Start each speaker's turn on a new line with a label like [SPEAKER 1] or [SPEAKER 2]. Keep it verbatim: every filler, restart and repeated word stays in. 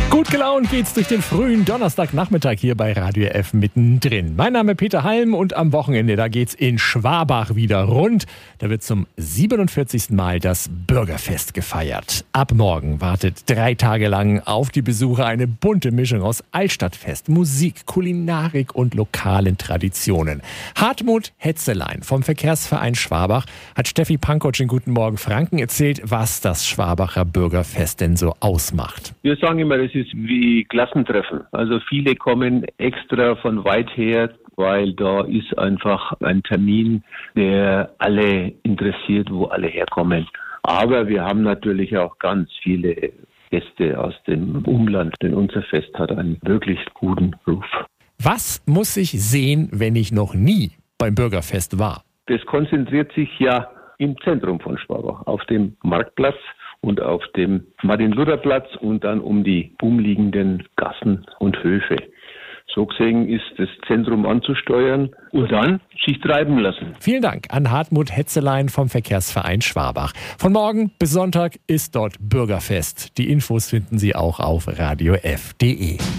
[SPEAKER 1] Gut gelaunt geht's durch den frühen Donnerstagnachmittag hier bei Radio F mittendrin. Mein Name ist Peter Halm und am Wochenende, da geht's in Schwabach wieder rund. Da wird zum siebenundvierzigsten Mal das Bürgerfest gefeiert. Ab morgen wartet drei Tage lang auf die Besucher eine bunte Mischung aus Altstadtfest, Musik, Kulinarik und lokalen Traditionen. Hartmut Hetzelein vom Verkehrsverein Schwabach hat Steffi Pankotsch in Guten Morgen Franken erzählt, was das Schwabacher Bürgerfest denn so ausmacht.
[SPEAKER 2] Wir sagen immer, das ist wie Klassentreffen. Also viele kommen extra von weit her, weil da ist einfach ein Termin, der alle interessiert, wo alle herkommen. Aber wir haben natürlich auch ganz viele Gäste aus dem Umland, denn unser Fest hat einen wirklich guten Ruf.
[SPEAKER 1] Was muss ich sehen, wenn ich noch nie beim Bürgerfest war?
[SPEAKER 2] Das konzentriert sich ja im Zentrum von Schwabach, auf dem Marktplatz und auf dem Martin-Luther-Platz und dann um die umliegenden Gassen und Höfe. So gesehen ist das Zentrum anzusteuern und dann sich treiben lassen.
[SPEAKER 1] Vielen Dank an Hartmut Hetzelein vom Verkehrsverein Schwabach. Von morgen bis Sonntag ist dort Bürgerfest. Die Infos finden Sie auch auf radio f punkt de.